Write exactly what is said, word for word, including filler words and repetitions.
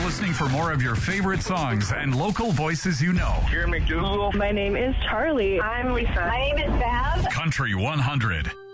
listening for more of your favorite songs and local voices you know. Jerry McDougal. My name is Charlie. I'm Lisa. My name is Bab. Country one hundred.